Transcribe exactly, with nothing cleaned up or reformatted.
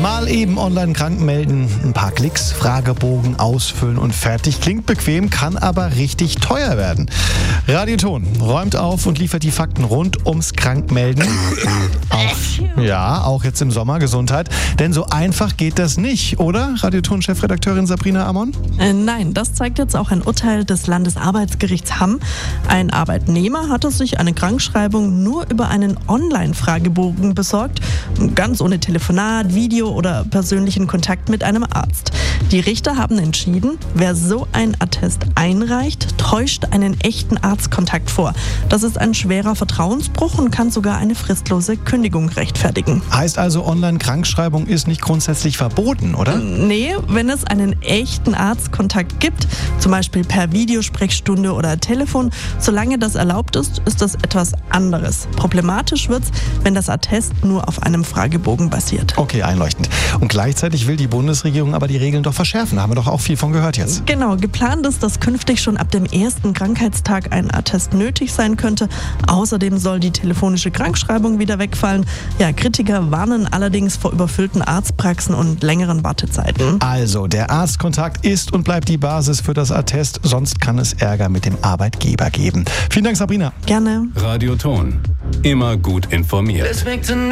Mal eben online krank melden, ein paar Klicks, Fragebogen ausfüllen und fertig. Klingt bequem, kann aber richtig teuer werden. Radioton räumt auf und liefert die Fakten rund ums Krankmelden. Auch, ja, auch jetzt im Sommer. Gesundheit. Denn so einfach geht das nicht, oder? Radioton-Chefredakteurin Sabrina Amon? Äh, nein, das zeigt jetzt auch ein Urteil des Landesarbeitsgerichts Hamm. Ein Arbeitnehmer hatte sich eine Krankschreibung nur über einen Online-Fragebogen besorgt, ganz ohne Telefonat, Video oder persönlichen Kontakt mit einem Arzt. Die Richter haben entschieden, wer so ein Attest einreicht, täuscht einen echten Arztkontakt vor. Das ist ein schwerer Vertrauensbruch und kann sogar eine fristlose Kündigung rechtfertigen. Heißt also, Online-Krankschreibung ist nicht grundsätzlich verboten, oder? Nee, wenn es einen echten Arztkontakt gibt, zum Beispiel per Videosprechstunde oder Telefon, solange das erlaubt ist, ist das etwas anderes. Problematisch wird's, wenn das Attest nur auf einem Fragebogen basiert. Okay, einleuchtend. Und gleichzeitig will die Bundesregierung aber die Regeln doch verschärfen. Da haben wir doch auch viel von gehört jetzt. Genau, geplant ist, dass künftig schon ab dem ersten Krankheitstag ein Attest nötig sein könnte. Außerdem soll die telefonische Krankschreibung wieder wegfallen. Ja, Kritiker warnen allerdings vor überfüllten Arztpraxen und längeren Wartezeiten. Also, der Arztkontakt ist und bleibt die Basis für das Attest, sonst kann es Ärger mit dem Arbeitgeber geben. Vielen Dank, Sabrina. Gerne. Radioton. Immer gut informiert.